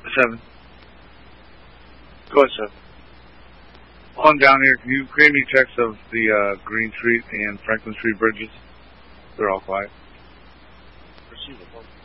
7. Go ahead, 7. While I'm down here, can you create me checks of the Green Street and Franklin Street bridges? They're all quiet. Proceed with 1.